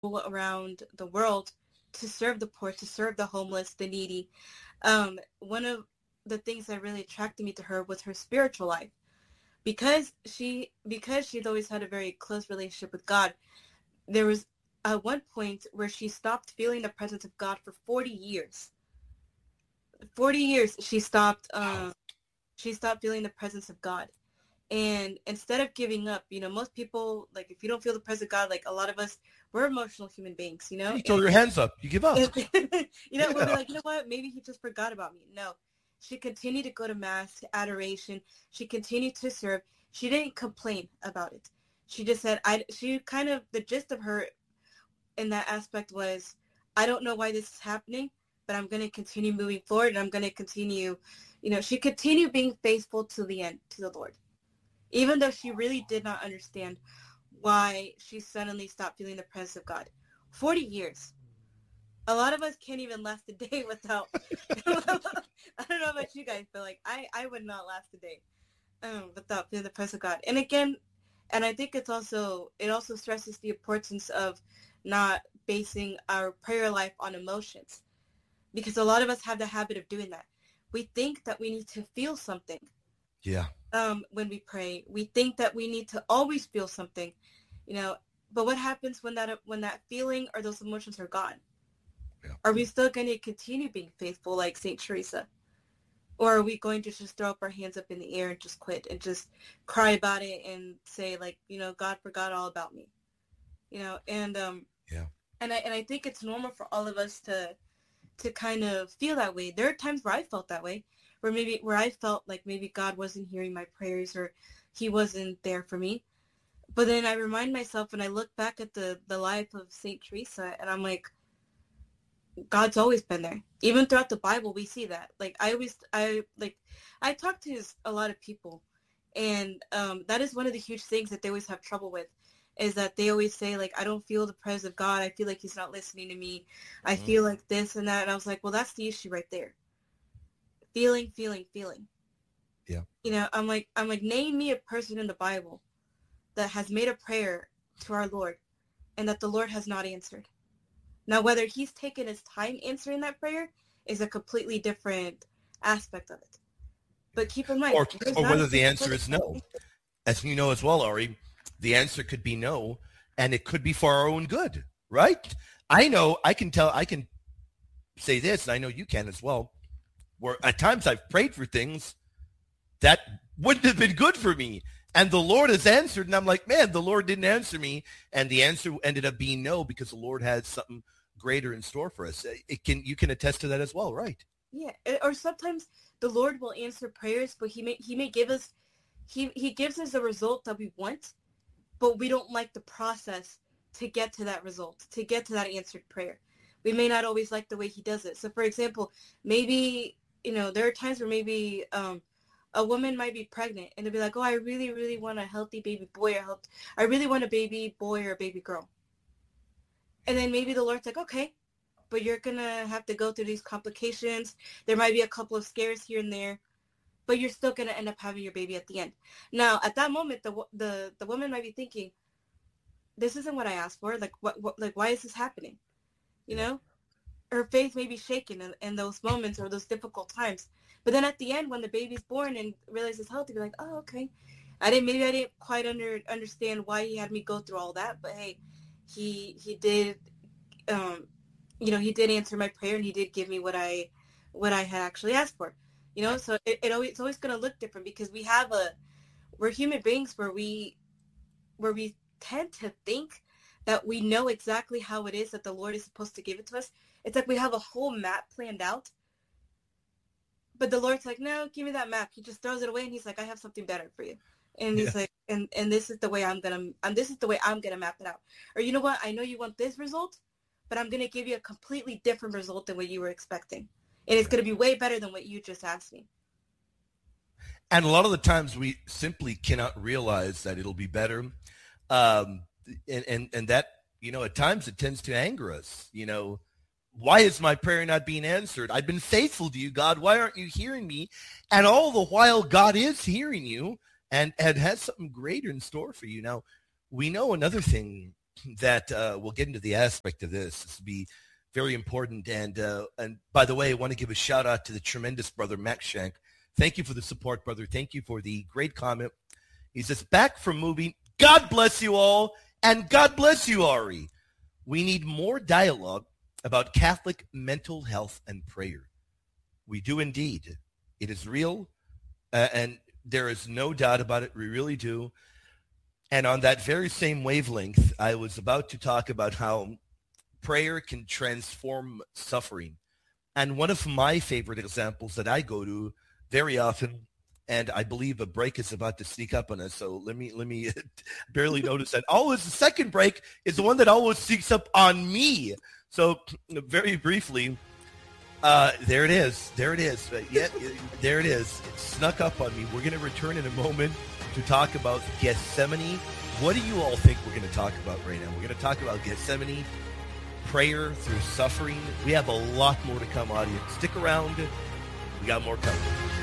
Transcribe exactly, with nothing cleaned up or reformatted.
around the world to serve the poor, to serve the homeless, the needy. Um, one of the things that really attracted me to her was her spiritual life. Because she because she's always had a very close relationship with God, there was at one point where she stopped feeling the presence of God for forty years. forty years she stopped um, she stopped feeling the presence of God. And instead of giving up, you know, most people, like, if you don't feel the presence of God, like a lot of us, we're emotional human beings, you know? You throw your hands up. You give up. And, you know, we'll be Yeah. like, you know what? Maybe he just forgot about me. No. She continued to go to mass, to adoration. She continued to serve. She didn't complain about it. She just said, I, she kind of, the gist of her in that aspect was, I don't know why this is happening, but I'm going to continue moving forward, and I'm going to continue, you know, she continued being faithful to the end, to the Lord. Even though she really did not understand why she suddenly stopped feeling the presence of God. forty years. A lot of us can't even last a day without, I don't know about you guys, but like, I, I would not last a day um, without feeling the presence of God. And again, and I think it's also, it also stresses the importance of not basing our prayer life on emotions. Because a lot of us have the habit of doing that. We think that we need to feel something. Yeah. Um, when we pray, we think that we need to always feel something, you know. But what happens when that when that feeling or those emotions are gone? Yeah. Are we still going to continue being faithful like Saint Teresa, or are we going to just throw up our hands up in the air and just quit and just cry about it and say, like, you know, God forgot all about me, you know? And um, Yeah. And I and I think it's normal for all of us to to kind of feel that way. There are times where I felt that way. Where maybe where I felt like maybe God wasn't hearing my prayers or he wasn't there for me. But then I remind myself and I look back at the, the life of Saint Teresa and I'm like, God's always been there. Even throughout the Bible, we see that. Like I always, I like, I talk to a lot of people and um, that is one of the huge things that they always have trouble with is that they always say like, I don't feel the presence of God. I feel like he's not listening to me. I Mm-hmm. feel like this and that. And I was like, well, that's the issue right there. Feeling, feeling, feeling. Yeah. You know, I'm like, I'm like, name me a person in the Bible that has made a prayer to our Lord and that the Lord has not answered. Now, whether he's taken his time answering that prayer is a completely different aspect of it. But keep in mind, Or, or whether the answer person. is no. As you know as well, Ari, the answer could be no, and it could be for our own good, right? I know, I can tell, I can say this, and I know you can as well, where at times I've prayed for things that wouldn't have been good for me. And the Lord has answered, and I'm like, man, the Lord didn't answer me. And the answer ended up being no, because the Lord had something greater in store for us. It can You can attest to that as well, right? Yeah, or sometimes the Lord will answer prayers, but he may he may give us, he, he gives us a result that we want, but we don't like the process to get to that result, to get to that answered prayer. We may not always like the way he does it. So, for example, maybe, you know, there are times where maybe um, a woman might be pregnant and they'll be like, oh, I really, really want a healthy baby boy or health. I really want a baby boy or a baby girl. And then maybe the Lord's like, okay, but you're going to have to go through these complications. There might be a couple of scares here and there, but you're still going to end up having your baby at the end. Now, at that moment, the the the woman might be thinking, this isn't what I asked for. Like, what, what like, why is this happening? You know? Her faith may be shaken in, in those moments or those difficult times. But then at the end, when the baby's born and realizes healthy, be like, oh, okay. I didn't, maybe I didn't quite under, understand why he had me go through all that, but hey, he, he did, um, you know, he did answer my prayer and he did give me what I, what I had actually asked for, you know? So it, it always, it's always going to look different because we have a, we're human beings where we, where we tend to think that we know exactly how it is that the Lord is supposed to give it to us. It's like we have a whole map planned out. But the Lord's like, no, give me that map. He just throws it away and he's like, I have something better for you. And he's yeah. like, and, and this is the way I'm gonna and this is the way I'm gonna map it out. Or you know what? I know you want this result, but I'm gonna give you a completely different result than what you were expecting. And it's gonna be way better than what you just asked me. And a lot of the times we simply cannot realize that it'll be better. Um, and, and, and that, you know, at times it tends to anger us. You know, why is my prayer not being answered? I've been faithful to you, God. Why aren't you hearing me? And all the while, God is hearing you and, and has something greater in store for you. Now, we know another thing that uh, we'll get into the aspect of this. This will be very important. And uh, and by the way, I want to give a shout out to the tremendous brother Max Shank. Thank you for the support, brother. Thank you for the great comment. He says, back from movie. God bless you all, and God bless you, Ari. We need more dialogue about Catholic mental health and prayer. We do indeed. It is real, uh, and there is no doubt about it. We really do. And on that very same wavelength, I was about to talk about how prayer can transform suffering. And one of my favorite examples that I go to very often, and I believe a break is about to sneak up on us, so let me let me barely notice that. Always the second break is the one that always sneaks up on me. So very briefly, uh, there it is. There it is. Uh, yeah, there it is. It snuck up on me. We're going to return in a moment to talk about Gethsemane. What do you all think we're going to talk about right now? We're going to talk about Gethsemane, prayer through suffering. We have a lot more to come, audience. Stick around. We got more coming.